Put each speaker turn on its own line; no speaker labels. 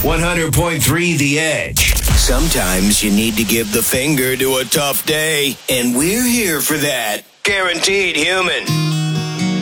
100.3 The Edge. Sometimes you need to give the finger to a tough day, and we're here for that. Guaranteed Human.